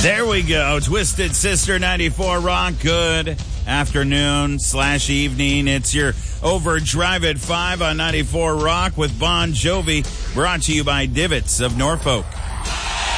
There we go. Twisted Sister 94 Rock. Good afternoon/evening. It's your Overdrive at 5 on 94 Rock with Bon Jovi, brought to you by Divots of Norfolk.